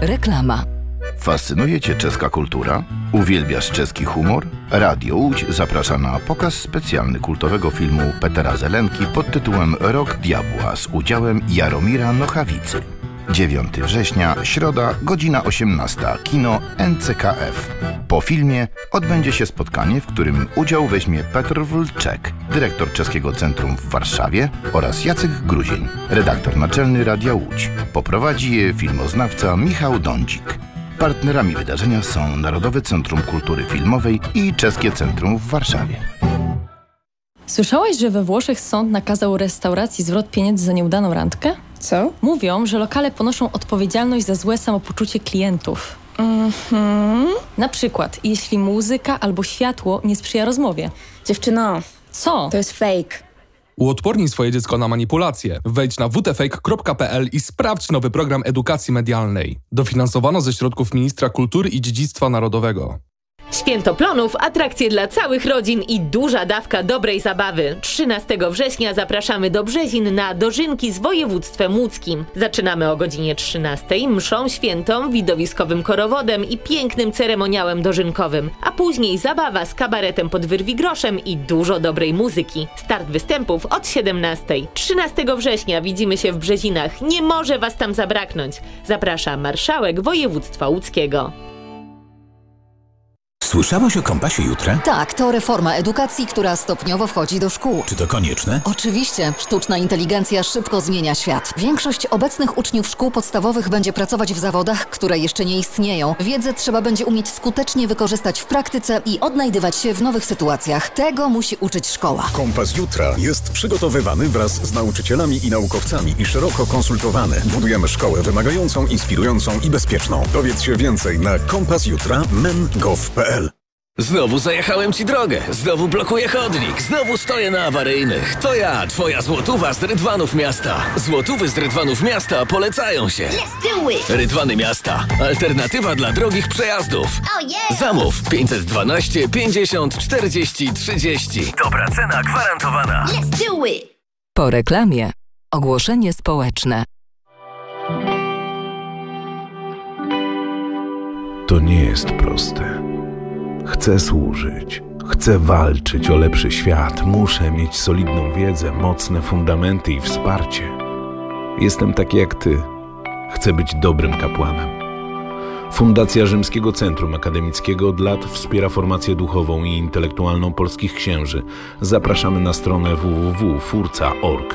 Reklama. Fascynuje Cię czeska kultura? Uwielbiasz czeski humor? Radio Łódź zaprasza na pokaz specjalny kultowego filmu Petera Zelenki pod tytułem Rok Diabła z udziałem Jaromira Nochawicy. 9 września, środa, godzina 18, kino NCKF. Po filmie odbędzie się spotkanie, w którym udział weźmie Petr Wlczek, dyrektor Czeskiego Centrum w Warszawie, oraz Jacek Gruzień, redaktor naczelny Radia Łódź. Poprowadzi je filmoznawca Michał Dądzik. Partnerami wydarzenia są Narodowe Centrum Kultury Filmowej i Czeskie Centrum w Warszawie. Słyszałeś, że we Włoszech sąd nakazał restauracji zwrot pieniędzy za nieudaną randkę? Co? Mówią, że lokale ponoszą odpowiedzialność za złe samopoczucie klientów. Na przykład, jeśli muzyka albo światło nie sprzyja rozmowie. Dziewczyno, Co? to jest fake. Uodpornij swoje dziecko na manipulacje. Wejdź na wtfake.pl i sprawdź nowy program edukacji medialnej. Dofinansowano ze środków Ministra Kultury i Dziedzictwa Narodowego. Święto Plonów, atrakcje dla całych rodzin i duża dawka dobrej zabawy. 13 września zapraszamy do Brzezin na dożynki z województwem łódzkim. Zaczynamy o godzinie 13, mszą świętą, widowiskowym korowodem i pięknym ceremoniałem dożynkowym. A później zabawa z kabaretem pod wyrwigroszem i dużo dobrej muzyki. Start występów od 17. 13 września widzimy się w Brzezinach. Nie może was tam zabraknąć. Zaprasza marszałek województwa łódzkiego. Słyszałaś o Kompasie Jutra? Tak, to reforma edukacji, która stopniowo wchodzi do szkół. Czy to konieczne? Oczywiście, sztuczna inteligencja szybko zmienia świat. Większość obecnych uczniów szkół podstawowych będzie pracować w zawodach, które jeszcze nie istnieją. Wiedzę trzeba będzie umieć skutecznie wykorzystać w praktyce i odnajdywać się w nowych sytuacjach. Tego musi uczyć szkoła. Kompas Jutra jest przygotowywany wraz z nauczycielami i naukowcami i szeroko konsultowany. Budujemy szkołę wymagającą, inspirującą i bezpieczną. Dowiedz się więcej na kompasjutra.men.gov.pl. Znowu zajechałem ci drogę, znowu blokuję chodnik, znowu stoję na awaryjnych. To ja, twoja złotówa z Rydwanów Miasta. Złotówy z Rydwanów Miasta polecają się. Rydwany Miasta. Alternatywa dla drogich przejazdów. Zamów 512 50 40 30. Dobra cena gwarantowana. Po reklamie ogłoszenie społeczne. To nie jest proste. Chcę służyć, chcę walczyć o lepszy świat, muszę mieć solidną wiedzę, mocne fundamenty i wsparcie. Jestem taki jak ty. Chcę być dobrym kapłanem. Fundacja Rzymskiego Centrum Akademickiego od lat wspiera formację duchową i intelektualną polskich księży. Zapraszamy na stronę www.furca.org.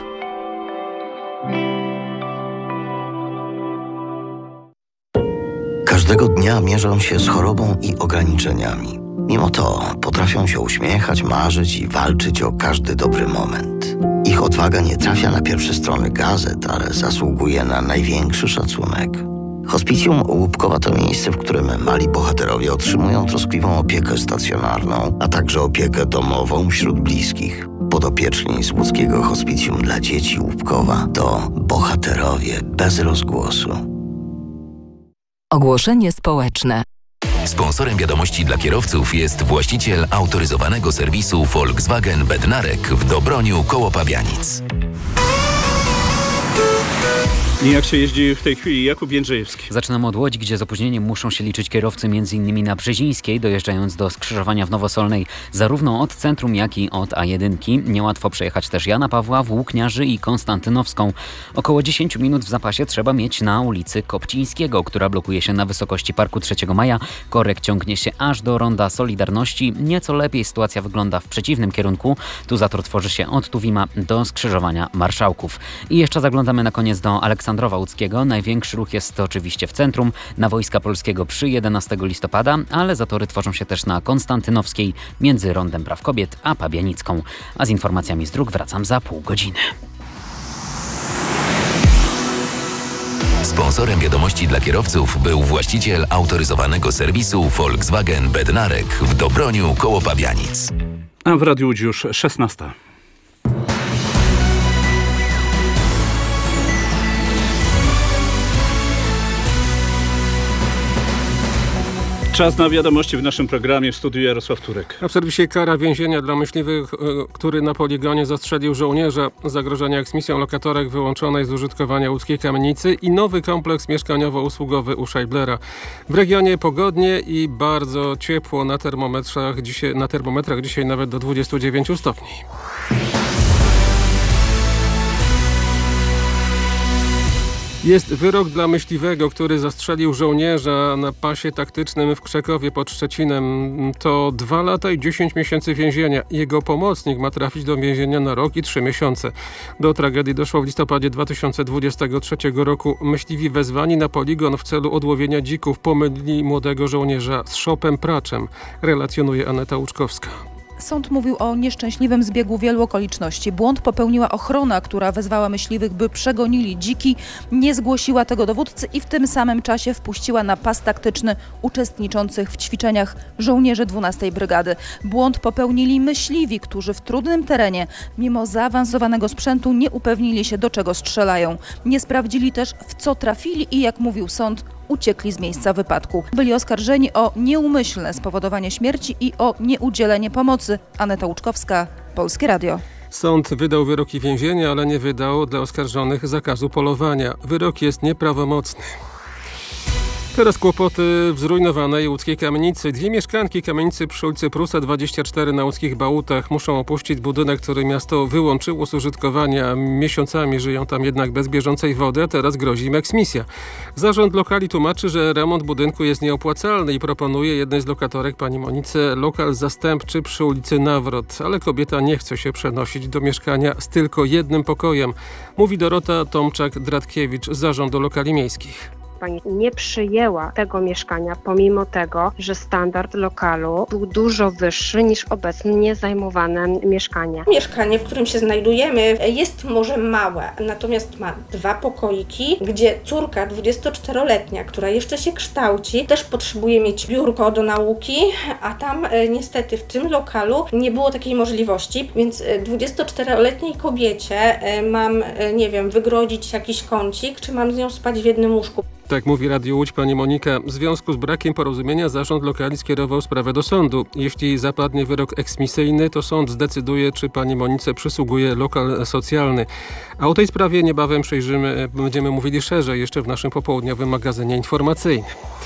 Każdego dnia mierzą się z chorobą i ograniczeniami. Mimo to potrafią się uśmiechać, marzyć i walczyć o każdy dobry moment. Ich odwaga nie trafia na pierwsze strony gazet, ale zasługuje na największy szacunek. Hospicjum Łupkowa to miejsce, w którym mali bohaterowie otrzymują troskliwą opiekę stacjonarną, a także opiekę domową wśród bliskich. Podopieczni z łódzkiego Hospicjum dla dzieci Łupkowa to bohaterowie bez rozgłosu. Ogłoszenie społeczne. Sponsorem wiadomości dla kierowców jest właściciel autoryzowanego serwisu Volkswagen Bednarek w Dobroniu koło Pabianic. I jak się jeździ w tej chwili? Jakub Jędrzejewski. Zaczynamy od Łodzi, gdzie z opóźnieniem muszą się liczyć kierowcy m.in. na Brzezińskiej, dojeżdżając do skrzyżowania w Nowosolnej, zarówno od centrum, jak i od A1. Niełatwo przejechać też Jana Pawła, Włókniarzy i Konstantynowską. Około 10 minut w zapasie trzeba mieć na ulicy Kopcińskiego, która blokuje się na wysokości Parku 3 Maja. Korek ciągnie się aż do Ronda Solidarności. Nieco lepiej sytuacja wygląda w przeciwnym kierunku. Tu zator tworzy się od Tuwima do skrzyżowania Marszałków. I jeszcze zaglądamy na koniec do Aleksandrowa Łódzkiego. Największy ruch jest oczywiście w centrum, na Wojska Polskiego przy 11 listopada, ale zatory tworzą się też na Konstantynowskiej między Rondem Praw Kobiet a Pabianicką. A z informacjami z dróg wracam za pół godziny. Sponsorem wiadomości dla kierowców był właściciel autoryzowanego serwisu Volkswagen Bednarek w Dobroniu koło Pabianic. A w Radiu Łódź już 16. Czas na wiadomości w naszym programie. W studiu Jarosław Turek. A w serwisie kara więzienia dla myśliwych, który na poligonie zastrzelił żołnierza. Zagrożenia eksmisją lokatorek wyłączonej z użytkowania łódzkiej kamienicy i nowy kompleks mieszkaniowo-usługowy u Scheiblera. W regionie pogodnie i bardzo ciepło, na termometrach dzisiaj nawet do 29 stopni. Jest wyrok dla myśliwego, który zastrzelił żołnierza na pasie taktycznym w Krzekowie pod Szczecinem. To 2 lata i 10 miesięcy więzienia. Jego pomocnik ma trafić do więzienia na rok i 3 miesiące. Do tragedii doszło w listopadzie 2023 roku. Myśliwi wezwani na poligon w celu odłowienia dzików pomylili młodego żołnierza z szopem praczem, relacjonuje Aneta Łuczkowska. Sąd mówił o nieszczęśliwym zbiegu wielu okoliczności. Błąd popełniła ochrona, która wezwała myśliwych, by przegonili dziki, nie zgłosiła tego dowódcy i w tym samym czasie wpuściła na pas taktyczny uczestniczących w ćwiczeniach żołnierzy 12 Brygady. Błąd popełnili myśliwi, którzy w trudnym terenie, mimo zaawansowanego sprzętu, nie upewnili się, do czego strzelają. Nie sprawdzili też, w co trafili i, jak mówił sąd, uciekli z miejsca wypadku. Byli oskarżeni o nieumyślne spowodowanie śmierci i o nieudzielenie pomocy. Aneta Łuczkowska, Polskie Radio. Sąd wydał wyroki więzienia, ale nie wydał dla oskarżonych zakazu polowania. Wyrok jest nieprawomocny. Teraz kłopoty w zrujnowanej łódzkiej kamienicy. 2 mieszkanki kamienicy przy ulicy Prusa 24 na łódzkich Bałutach muszą opuścić budynek, który miasto wyłączyło z użytkowania. Miesiącami żyją tam jednak bez bieżącej wody, a teraz grozi im eksmisja. Zarząd lokali tłumaczy, że remont budynku jest nieopłacalny i proponuje jednej z lokatorek, pani Monice, lokal zastępczy przy ulicy Nawrot. Ale kobieta nie chce się przenosić do mieszkania z tylko jednym pokojem, mówi Dorota Tomczak-Dratkiewicz z Zarządu Lokali Miejskich. Pani nie przyjęła tego mieszkania, pomimo tego, że standard lokalu był dużo wyższy niż obecnie zajmowane mieszkanie. Mieszkanie, w którym się znajdujemy, jest może małe, natomiast ma 2 pokoiki, gdzie córka 24-letnia, która jeszcze się kształci, też potrzebuje mieć biurko do nauki, a tam niestety w tym lokalu nie było takiej możliwości, więc 24-letniej kobiecie mam, wygrodzić jakiś kącik, czy mam z nią spać w jednym łóżku. Tak mówi Radio Łódź pani Monika. W związku z brakiem porozumienia zarząd lokali skierował sprawę do sądu. Jeśli zapadnie wyrok eksmisyjny, to sąd zdecyduje, czy pani Monice przysługuje lokal socjalny. A o tej sprawie niebawem będziemy mówili szerzej jeszcze w naszym popołudniowym magazynie informacyjnym.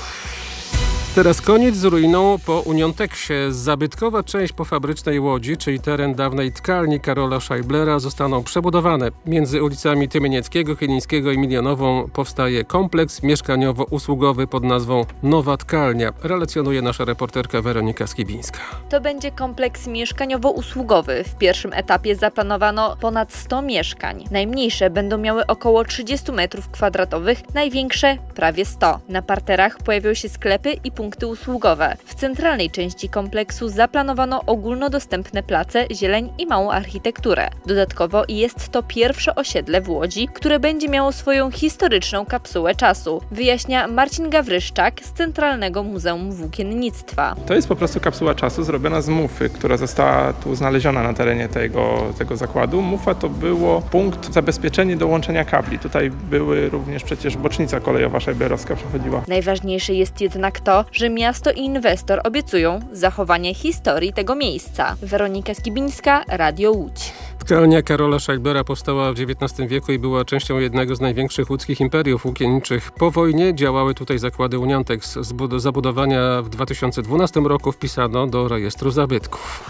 Teraz koniec z ruiną po Unionteksie. Zabytkowa część pofabrycznej Łodzi, czyli teren dawnej tkalni Karola Scheiblera, zostaną przebudowane. Między ulicami Tymienieckiego, Chylińskiego i Milionową powstaje kompleks mieszkaniowo-usługowy pod nazwą Nowa Tkalnia, relacjonuje nasza reporterka Weronika Skibińska. To będzie kompleks mieszkaniowo-usługowy. W pierwszym etapie zaplanowano ponad 100 mieszkań. Najmniejsze będą miały około 30 m2, największe prawie 100. Na parterach pojawią się sklepy i punkty usługowe. W centralnej części kompleksu zaplanowano ogólnodostępne place, zieleń i małą architekturę. Dodatkowo jest to pierwsze osiedle w Łodzi, które będzie miało swoją historyczną kapsułę czasu, wyjaśnia Marcin Gawryszczak z Centralnego Muzeum Włókiennictwa. To jest po prostu kapsuła czasu zrobiona z mufy, która została tu znaleziona na terenie tego zakładu. Mufa to było punkt zabezpieczenia do łączenia kabli. Tutaj były również przecież bocznica kolejowa szajblerowska przechodziła. Najważniejsze jest jednak to, że miasto i inwestor obiecują zachowanie historii tego miejsca. Weronika Skibińska, Radio Łódź. Tkalnia Karola Scheiblera powstała w XIX wieku i była częścią jednego z największych łódzkich imperiów włókienniczych. Po wojnie działały tutaj zakłady Uniontex. Zabudowania w 2012 roku wpisano do rejestru zabytków.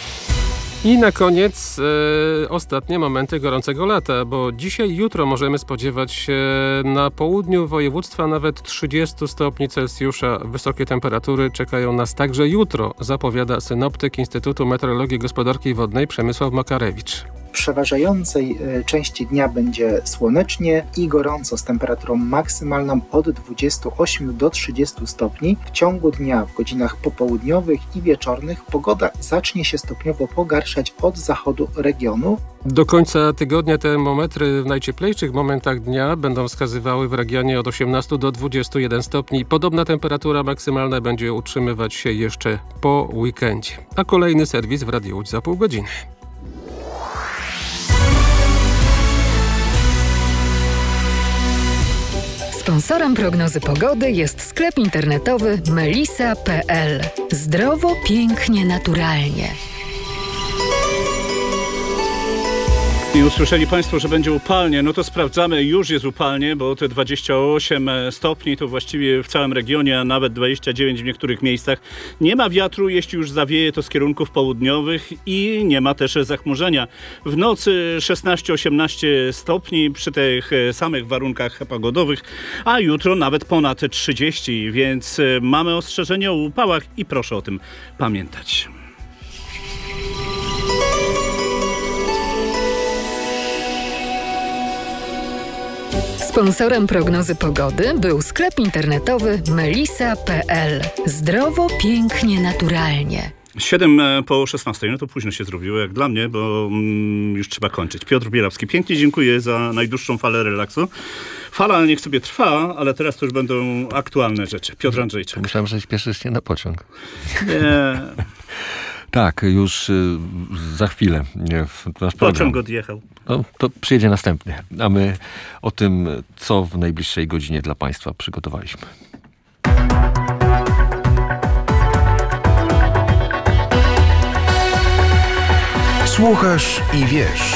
I na koniec ostatnie momenty gorącego lata, bo dzisiaj i jutro możemy spodziewać się na południu województwa nawet 30 stopni Celsjusza. Wysokie temperatury czekają nas także jutro, zapowiada synoptyk Instytutu Meteorologii i Gospodarki Wodnej Przemysław Makarewicz. W przeważającej części dnia będzie słonecznie i gorąco z temperaturą maksymalną od 28 do 30 stopni. W ciągu dnia w godzinach popołudniowych i wieczornych pogoda zacznie się stopniowo pogarszać od zachodu regionu. Do końca tygodnia termometry w najcieplejszych momentach dnia będą wskazywały w regionie od 18 do 21 stopni. Podobna temperatura maksymalna będzie utrzymywać się jeszcze po weekendzie. A kolejny serwis w Radiu Łódź za pół godziny. Sponsorem prognozy pogody jest sklep internetowy melisa.pl. Zdrowo, pięknie, naturalnie. I usłyszeli Państwo, że będzie upalnie. No to sprawdzamy, już jest upalnie, bo te 28 stopni to właściwie w całym regionie, a nawet 29 w niektórych miejscach. Nie ma wiatru, jeśli już zawieje, to z kierunków południowych i nie ma też zachmurzenia. W nocy 16-18 stopni przy tych samych warunkach pogodowych, a jutro nawet ponad 30, więc mamy ostrzeżenie o upałach i proszę o tym pamiętać. Sponsorem prognozy pogody był sklep internetowy melisa.pl. Zdrowo, pięknie, naturalnie. 7 po 16, no to późno się zrobiło jak dla mnie, bo już trzeba kończyć. Piotr Bielawski, pięknie dziękuję za najdłuższą falę relaksu. Fala niech sobie trwa, ale teraz to już będą aktualne rzeczy. Piotr Andrzejczak. Myślałem, że śpieszysz się na pociąg. Nie. Tak, już za chwilę nasz program. Pociąg odjechał. No, to przyjedzie następny. A my o tym, co w najbliższej godzinie dla Państwa przygotowaliśmy. Słuchasz i wiesz.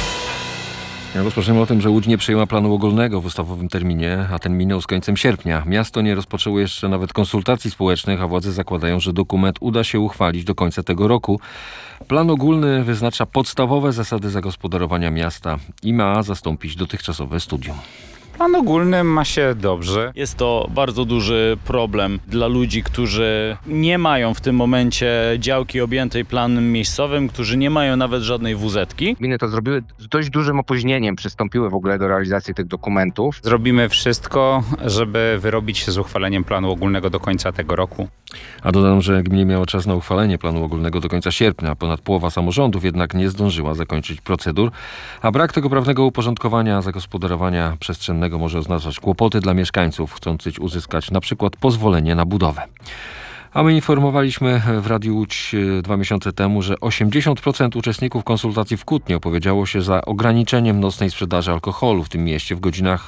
Rozpoczniemy o tym, że Łódź nie przyjęła planu ogólnego w ustawowym terminie, a ten minął z końcem sierpnia. Miasto nie rozpoczęło jeszcze nawet konsultacji społecznych, a władze zakładają, że dokument uda się uchwalić do końca tego roku. Plan ogólny wyznacza podstawowe zasady zagospodarowania miasta i ma zastąpić dotychczasowe studium. Plan ogólny ma się dobrze. Jest to bardzo duży problem dla ludzi, którzy nie mają w tym momencie działki objętej planem miejscowym, którzy nie mają nawet żadnej WZ-ki. Gminy to zrobiły z dość dużym opóźnieniem, przystąpiły w ogóle do realizacji tych dokumentów. Zrobimy wszystko, żeby wyrobić się z uchwaleniem planu ogólnego do końca tego roku. A dodam, że gmina miała czas na uchwalenie planu ogólnego do końca sierpnia. Ponad połowa samorządów jednak nie zdążyła zakończyć procedur, a brak tego prawnego uporządkowania zagospodarowania przestrzennego może oznaczać kłopoty dla mieszkańców chcących uzyskać na przykład pozwolenie na budowę. A my informowaliśmy w Radiu Łódź 2 miesiące temu, że 80% uczestników konsultacji w Kutnie opowiedziało się za ograniczeniem nocnej sprzedaży alkoholu w tym mieście w godzinach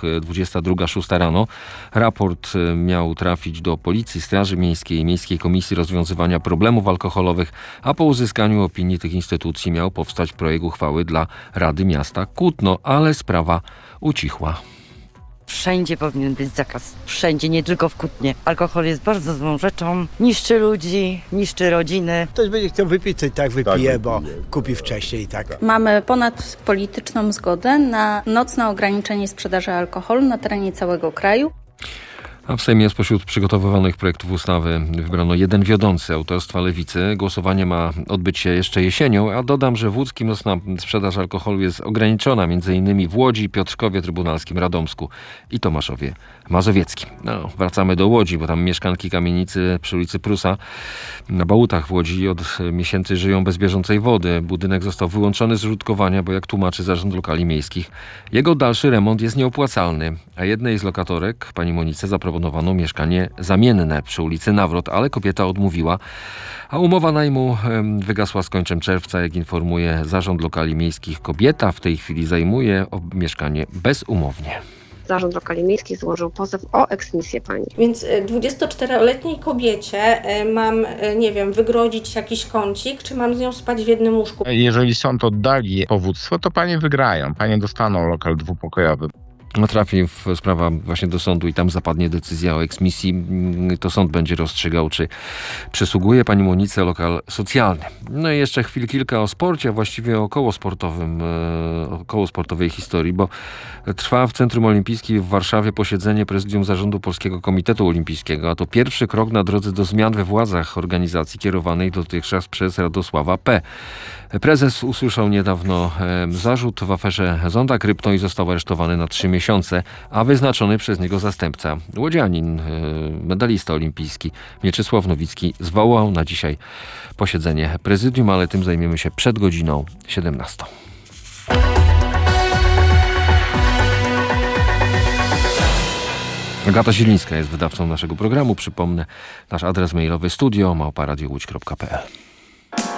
22-6 rano. Raport miał trafić do Policji, Straży Miejskiej i Miejskiej Komisji Rozwiązywania Problemów Alkoholowych, a po uzyskaniu opinii tych instytucji miał powstać projekt uchwały dla Rady Miasta Kutno, ale sprawa ucichła. Wszędzie powinien być zakaz. Wszędzie, nie tylko w Kutnie. Alkohol jest bardzo złą rzeczą. Niszczy ludzi, niszczy rodziny. Ktoś będzie chciał wypić, to i tak wypije, bo kupi wcześniej i tak. Mamy ponadpolityczną zgodę na nocne ograniczenie sprzedaży alkoholu na terenie całego kraju. A w Sejmie spośród przygotowywanych projektów ustawy wybrano jeden wiodący autorstwa Lewicy. Głosowanie ma odbyć się jeszcze jesienią, a dodam, że w łódzkim nocna sprzedaż alkoholu jest ograniczona m.in. w Łodzi, Piotrkowie Trybunalskim, Radomsku i Tomaszowie Mazowieckim. No, wracamy do Łodzi, bo tam mieszkanki kamienicy przy ulicy Prusa na Bałutach w Łodzi od miesięcy żyją bez bieżącej wody. Budynek został wyłączony z użytkowania, bo jak tłumaczy Zarząd Lokali Miejskich, jego dalszy remont jest nieopłacalny, a jednej z lokatorek, pani Monice, zaproponowano mieszkanie zamienne przy ulicy Nawrot, ale kobieta odmówiła, a umowa najmu wygasła z końcem czerwca. Jak informuje Zarząd Lokali Miejskich, kobieta w tej chwili zajmuje mieszkanie bezumownie. Zarząd Lokali Miejskich złożył pozew o eksmisję pani. Więc 24-letniej kobiecie mam, nie wiem, wygrodzić jakiś kącik, czy mam z nią spać w jednym łóżku? Jeżeli sąd oddali powództwo, to panie wygrają. Panie dostaną lokal dwupokojowy. Trafi sprawa właśnie do sądu i tam zapadnie decyzja o eksmisji. To sąd będzie rozstrzygał, czy przysługuje pani Monice lokal socjalny. No i jeszcze kilka o sporcie, a właściwie o kołosportowej historii, bo trwa w Centrum Olimpijskim w Warszawie posiedzenie Prezydium Zarządu Polskiego Komitetu Olimpijskiego, a to pierwszy krok na drodze do zmian we władzach organizacji kierowanej dotychczas przez Radosława P. Prezes usłyszał niedawno zarzut w aferze Zonda Krypto i został aresztowany na 3 miesiące, a wyznaczony przez niego zastępca, łodzianin, medalista olimpijski Mieczysław Nowicki, zwołał na dzisiaj posiedzenie prezydium, ale tym zajmiemy się przed godziną 17. Agata Zielińska jest wydawcą naszego programu. Przypomnę, nasz adres mailowy studio@radiowłódź.pl.